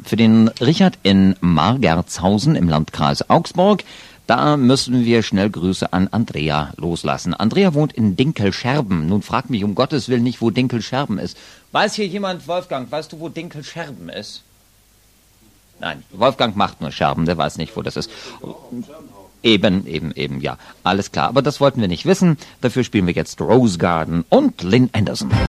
für den Richard in Margertshausen im Landkreis Augsburg. Da müssen wir schnell Grüße an Andrea loslassen. Andrea wohnt in Dinkelscherben. Nun frag mich um Gottes Willen nicht, wo Dinkelscherben ist. Weiß hier jemand, Wolfgang, weißt du, wo Dinkelscherben ist? Nein, Wolfgang macht nur Scherben, der weiß nicht, wo das ist. Eben, ja. Alles klar, aber das wollten wir nicht wissen. Dafür spielen wir jetzt Rose Garden und Lynn Anderson.